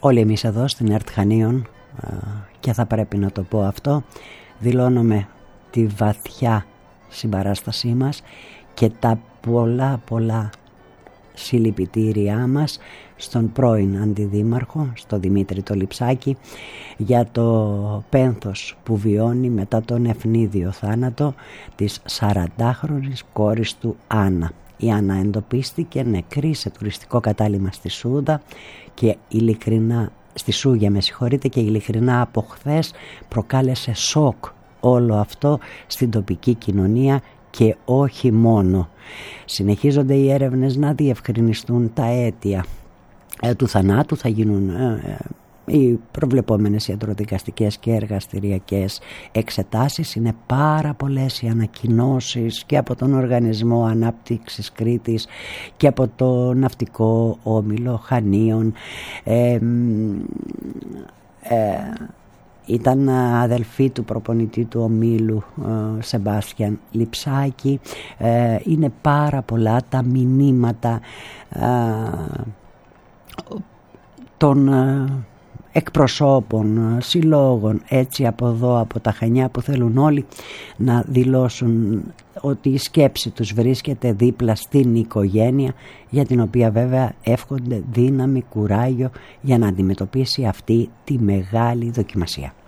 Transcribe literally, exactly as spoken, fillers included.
όλοι εμείς εδώ στην ΕΡΤ Χανίων, και θα πρέπει να το πω αυτό, δηλώνουμε τη βαθιά συμπαράστασή μας και τα πολλά πολλά συλληπιτήριά μας στον πρώην αντιδήμαρχο, στον Δημήτρη το Λιψάκη, για το πένθος που βιώνει μετά τον ευνίδιο θάνατο της σαραντάχρονης κόρης του Άννα. Η Άννα εντοπίστηκε νεκρή σε τουριστικό κατάλημα στη Σούδα και ειλικρινά, στη Σούγια με συγχωρείτε, και ειλικρινά από χθες προκάλεσε σοκ όλο αυτό στην τοπική κοινωνία και όχι μόνο. Συνεχίζονται οι έρευνες να διευκρινιστούν τα αίτια ε, του θανάτου, θα γίνουν ε, ε, οι προβλεπόμενες ιατροδικαστικές και εργαστηριακές εξετάσεις. Είναι πάρα πολλές οι ανακοινώσεις και από τον Οργανισμό Ανάπτυξης Κρήτης και από το Ναυτικό Όμιλο Χανίων. Ε, ε, Ήταν αδελφή του προπονητή του ομίλου ε, Σεμπάστιαν Λιψάκη. Ε, είναι πάρα πολλά τα μηνύματα ε, των ε, εκπροσώπων, συλλόγων έτσι από εδώ, από τα Χανιά, που θέλουν όλοι να δηλώσουν ότι η σκέψη τους βρίσκεται δίπλα στην οικογένεια, για την οποία βέβαια εύχονται δύναμη, κουράγιο για να αντιμετωπίσει αυτή τη μεγάλη δοκιμασία.